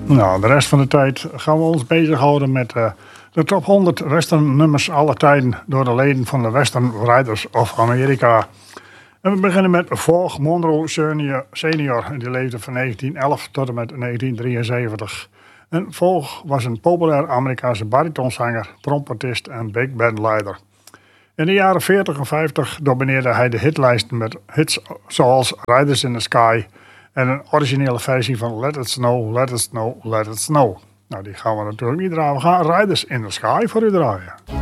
Nou, de rest van de tijd gaan we ons bezighouden met de top 100 western nummers alle tijden door de leden van de Western Riders of America. En we beginnen met Vaughn Monroe senior. Die leefde van 1911 tot en met 1973. En Vaughn was een populair Amerikaanse baritonzanger, trompetist en big band leider. In de jaren 40 en 50 domineerde hij de hitlijsten met hits zoals Riders in the Sky en een originele versie van Let It Snow, Let It Snow, Let It Snow. Nou, die gaan we natuurlijk niet draaien. We gaan Riders in the Sky voor u draaien.